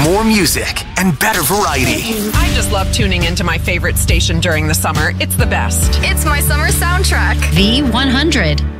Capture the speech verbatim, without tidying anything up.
more music and better variety. I just love tuning into my favorite station during the summer. It's the best. It's my summer soundtrack. V one hundred.